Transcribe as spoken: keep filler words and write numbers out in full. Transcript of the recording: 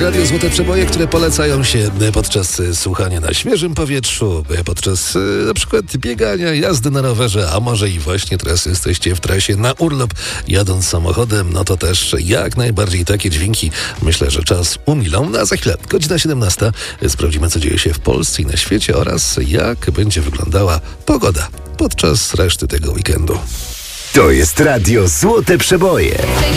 Radio Złote Przeboje, które polecają się podczas słuchania na świeżym powietrzu, podczas na przykład biegania, jazdy na rowerze, a może i właśnie teraz jesteście w trasie na urlop jadąc samochodem, no to też jak najbardziej takie dźwięki myślę, że czas umilą. No a za chwilę, godzina siedemnasta, sprawdzimy co dzieje się w Polsce i na świecie oraz jak będzie wyglądała pogoda podczas reszty tego weekendu. To jest Radio Złote Przeboje.